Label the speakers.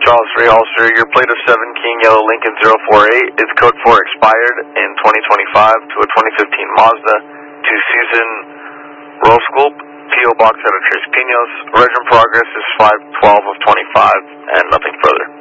Speaker 1: Charles 3 Holster, your plate of 7 King Yellow Lincoln 048 is code 4 expired in 2025 to a 2015 Mazda 2-season roll sculpt, P.O. Box out of Tres Pinos. Reg in progress is 5/12 of 25, and nothing further.